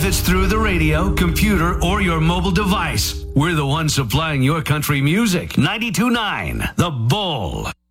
if it's through the radio, computer, or your mobile device. We're the ones supplying your country music. 92.9 The Bull.